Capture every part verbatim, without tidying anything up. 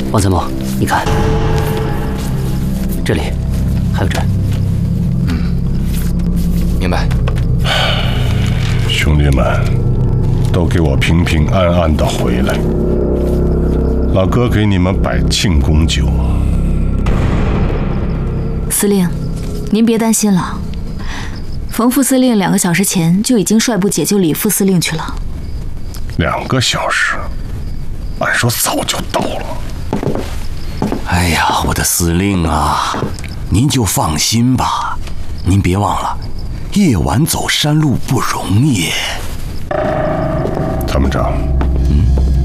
王参谋，你看，这里还有这。 嗯，明白。 兄弟们，都给我平平安安的回来。老哥给你们摆庆功酒。 司令，您别担心了。冯副司令两个小时前就已经率部解救李副司令去了。 两个小时，按说早就到了。 哎呀，我的司令啊，您就放心吧。您别忘了，夜晚走山路不容易。 参谋长，嗯，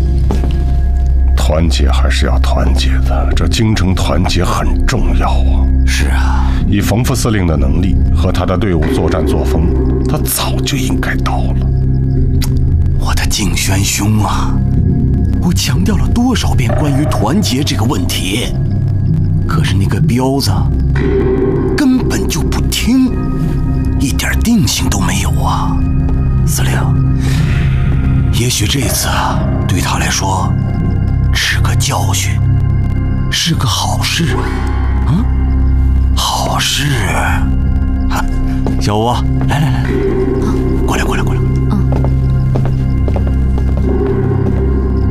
团结还是要团结的，这京城团结很重要啊。 是啊， 以冯副司令的能力和他的队伍作战作风，他早就应该到了。 我的敬轩兄啊，我强调了多少遍关于团结这个问题，可是那个彪子根本就不听，一点定性都没有啊！司令，也许这次对他来说是个教训，是个好事啊！嗯，好事！啊，小吴，来来来，过来过来过来。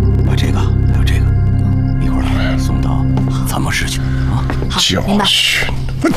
参谋室去啊！ 教训！